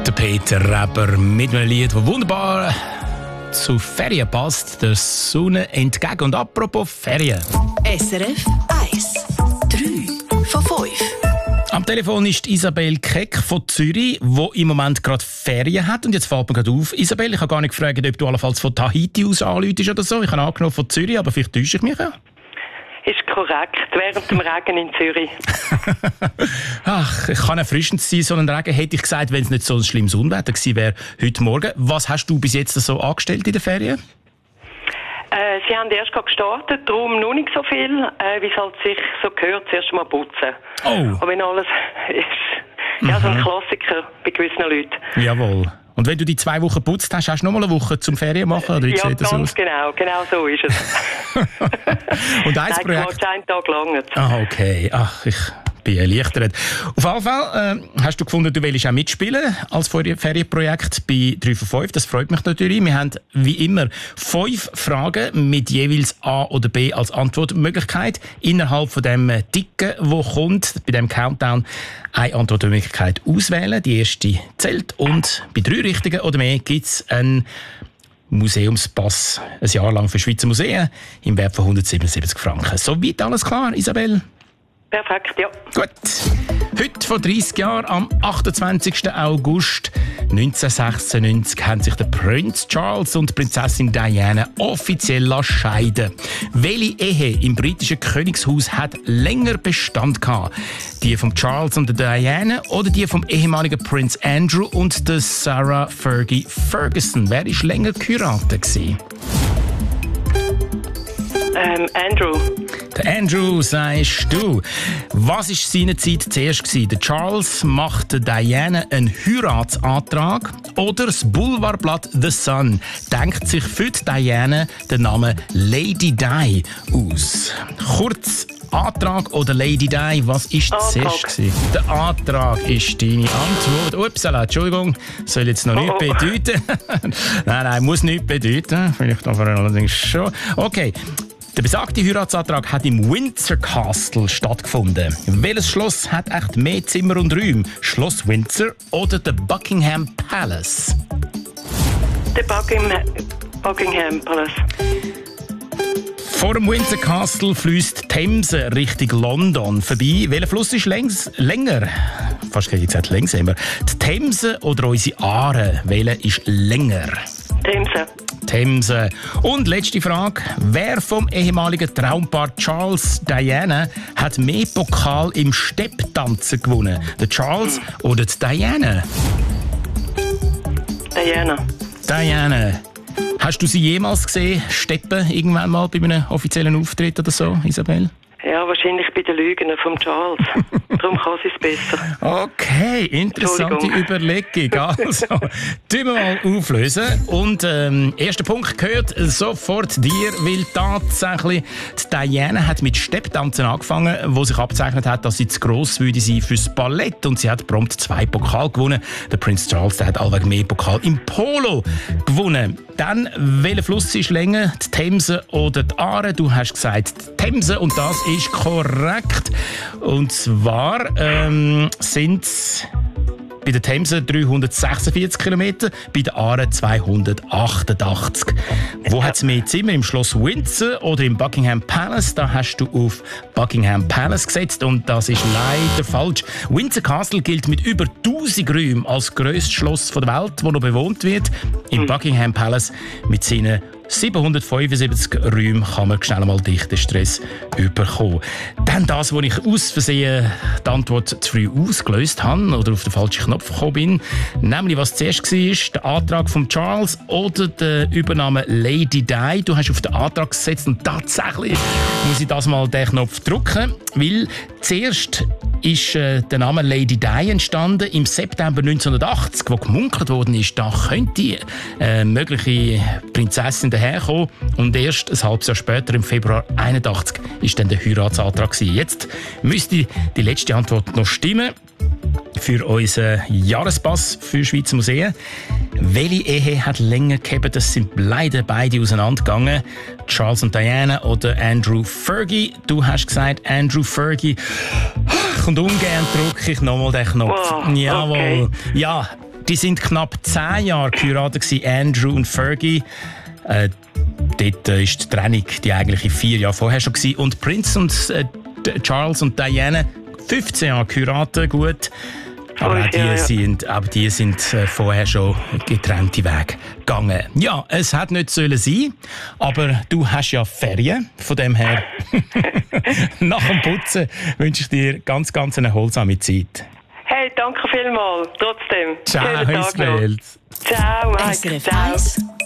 Der Peter Reber mit einem Lied, das wunderbar zu Ferien passt. Der Sonne entgegen. Und apropos Ferien. SRF 1. 3 von 5. Am Telefon ist Isabel Keck von Zürich, die im Moment gerade Ferien hat. Und jetzt fällt mir gerade auf, Isabel, ich habe gar nicht gefragt, ob du allenfalls von Tahiti aus anrufst oder so. Ich habe angenommen von Zürich, aber vielleicht täusche ich mich ja. Ist korrekt, während dem Regen in Zürich. Ach, es kann erfrischend sein, so ein Regen, hätte ich gesagt, wenn es nicht so ein schlimmes Unwetter gewesen wäre heute Morgen. Was hast du bis jetzt so angestellt in den Ferien? Sie haben erst gerade gestartet, darum noch nicht so viel, wie es halt sich so gehört, zuerst mal putzen. Oh. Und wenn alles ist, ja, so ein Klassiker bei gewissen Leuten. Jawohl. Und wenn du die 2 Wochen putzt hast, hast du noch mal eine Woche zum Ferien machen? Oder wie ja, sieht das ganz aus? genau so ist es. Und ein Nein, Projekt... einen Tag lang. Ah, okay. Ach, ich bin erleichtert. Auf jeden Fall hast du gefunden, du willst auch mitspielen als Ferienprojekt bei 3 von 5. Das freut mich natürlich. Wir haben wie immer 5 Fragen mit jeweils A oder B als Antwortmöglichkeit. Innerhalb von dem Ticken, wo kommt, bei dem Countdown, eine Antwortmöglichkeit auswählen. Die erste zählt. Und bei 3 richtigen oder mehr gibt es einen Museumspass ein Jahr lang für Schweizer Museen im Wert von 177 Franken. Soweit alles klar, Isabel? Perfekt, ja. Gut. Heute vor 30 Jahren, am 28. August 1996, haben sich der Prinz Charles und die Prinzessin Diana offiziell scheiden. Welche Ehe im britischen Königshaus hat länger Bestand gehabt? Die von Charles und der Diana oder die vom ehemaligen Prinz Andrew und der Sarah Fergie Ferguson? Wer war länger geheiratet gewesen? Andrew. Der Andrew, sagst du. Was war seinerzeit zuerst gewesen? Der Charles machte Diana einen Heiratsantrag oder das Boulevardblatt The Sun denkt sich für die Diana den Namen Lady Di aus. Kurz, Antrag oder Lady Di, was war zuerst gewesen? Der Antrag ist deine Antwort. Upsala, Entschuldigung, soll jetzt noch nichts bedeuten. nein, muss nichts bedeuten. Vielleicht aber allerdings schon. Okay. Der besagte Heiratsantrag hat im Windsor Castle stattgefunden. Welches Schloss hat echt mehr Zimmer und Räume? Schloss Windsor oder der Buckingham Palace? Der Buckingham Palace. Vor dem Windsor Castle fließt die Themse Richtung London vorbei. Welcher Fluss ist länger? Fast hätte ich gesagt längsamer. Die Themse oder unsere Aare? Welcher ist länger? Themse. Und letzte Frage. Wer vom ehemaligen Traumpaar Charles Diana hat mehr Pokal im Stepptanzen gewonnen? Der Charles oder die Diana? Diana. Hast du sie jemals gesehen, steppen, irgendwann mal bei einem offiziellen Auftritt oder so, Isabel? Ja, wahrscheinlich bei den Lügen vom Charles. Darum kann sie es besser. Okay, interessante Überlegung. Also, tun wir mal auflösen. Und erster Punkt gehört sofort dir, weil tatsächlich die Diana hat mit Stepptanzen angefangen, wo sich abzeichnet hat, dass sie zu gross würde sein fürs Ballett. Und sie hat prompt 2 Pokal gewonnen. Der Prinz Charles, der hat allweg mehr Pokal im Polo gewonnen. Dann, welcher Fluss ist länger, die Themse oder die Aare? Du hast gesagt die Themse und das ist korrekt. Und zwar sind es bei der Themse 346 km, bei der Aare 288. Wo hat es mehr Zimmer? Im Schloss Windsor oder im Buckingham Palace? Da hast du auf Buckingham Palace gesetzt und das ist leider falsch. Windsor Castle gilt mit über 1000 Räumen als grösstes Schloss der Welt, das noch bewohnt wird. Im Buckingham Palace mit seinen 775 Räumen kann man schnell mal dichten Stress bekommen. Dann das, wo ich aus Versehen die Antwort zu früh ausgelöst habe oder auf den falschen Knopf gekommen bin. Nämlich, was zuerst war, der Antrag von Charles oder der Übernahme Lady Di. Du hast auf den Antrag gesetzt und tatsächlich muss ich das mal den Knopf drücken, weil zuerst ist der Name Lady Di entstanden im September 1980, wo gemunkelt worden ist, da könnte eine mögliche Prinzessin daherkommen. Und erst ein halbes Jahr später, im Februar 1981, ist dann der Heiratsantrag gewesen. Jetzt müsste die letzte Antwort noch stimmen für unseren Jahrespass für Schweizer Museen. Welche Ehe hat länger gehabt? Das sind leider beide auseinandergegangen. Charles und Diana oder Andrew Fergie. Du hast gesagt Andrew Fergie. Und ungern drücke ich nochmal den Knopf. Wow, Jawohl. okay. Ja, Die sind knapp 10 Jahre geheiratet gewesen, Andrew und Fergie. Dort ist die Trennung die eigentliche 4 Jahre vorher schon gewesen. Und Prince und Charles und Diana 15 Jahre geheiratet, gut. Aber auch die sind vorher schon getrennte Wege gegangen. Ja, es hätte nicht sollen sein, aber du hast ja Ferien. Von dem her, nach dem Putzen wünsche ich dir ganz, ganz eine erholsame Zeit. Hey, danke vielmals. Trotzdem. Ciao, Isabel. Ciao, Mike. SRF Ciao. 1